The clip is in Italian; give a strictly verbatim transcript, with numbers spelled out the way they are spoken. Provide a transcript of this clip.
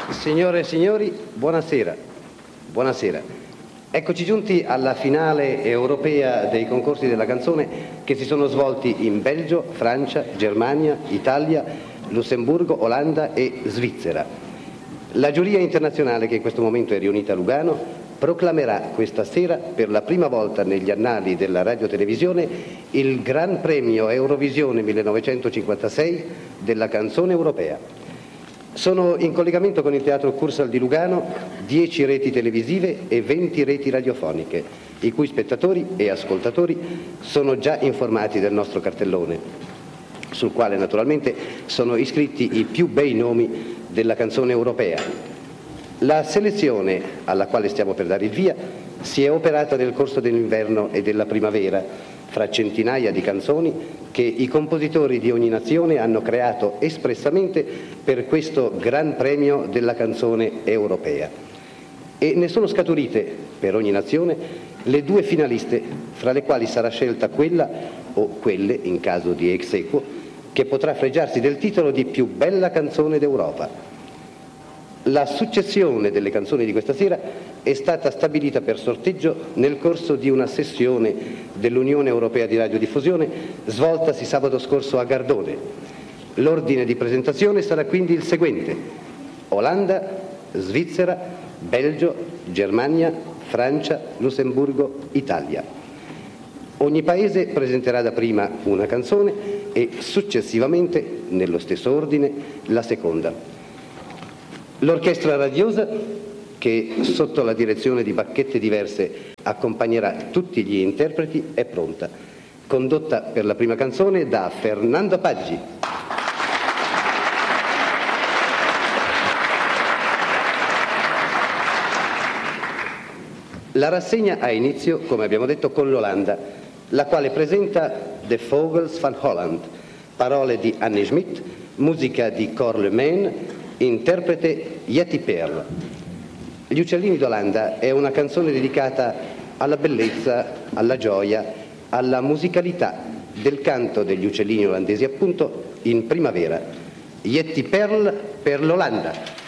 Signore e signori, buonasera. Buonasera. Eccoci giunti alla finale europea dei concorsi della canzone che si sono svolti in Belgio, Francia, Germania, Italia, Lussemburgo, Olanda e Svizzera. La giuria internazionale che in questo momento è riunita a Lugano proclamerà questa sera per la prima volta negli annali della radiotelevisione il Gran Premio Eurovisione millenovecentocinquantasei della canzone europea. Sono in collegamento con il Teatro Cursal di Lugano dieci reti televisive e venti reti radiofoniche, i cui spettatori e ascoltatori sono già informati del nostro cartellone, sul quale naturalmente sono iscritti i più bei nomi della canzone europea. La selezione alla quale stiamo per dare il via si è operata nel corso dell'inverno e della primavera, fra centinaia di canzoni che i compositori di ogni nazione hanno creato espressamente per questo Gran Premio della canzone europea. E ne sono scaturite, per ogni nazione, le due finaliste, fra le quali sarà scelta quella, o quelle, in caso di ex aequo, che potrà fregiarsi del titolo di più bella canzone d'Europa. La successione delle canzoni di questa sera è stata stabilita per sorteggio nel corso di una sessione dell'Unione Europea di Radiodiffusione svoltasi sabato scorso a Gardone. L'ordine di presentazione sarà quindi il seguente: Olanda, Svizzera, Belgio, Germania, Francia, Lussemburgo, Italia. Ogni paese presenterà dapprima una canzone e successivamente, nello stesso ordine, la seconda. L'orchestra radiosa, che sotto la direzione di bacchette diverse accompagnerà tutti gli interpreti, è pronta, condotta per la prima canzone da Fernando Paggi. La rassegna ha inizio, come abbiamo detto, con l'Olanda, la quale presenta The Vogels van Holland, parole di Annie Schmidt, musica di Cor Lemijn, interprete Yeti Perl. Gli uccellini d'Olanda è una canzone dedicata alla bellezza, alla gioia, alla musicalità del canto degli uccellini olandesi, appunto in primavera. Yeti Perl per l'Olanda.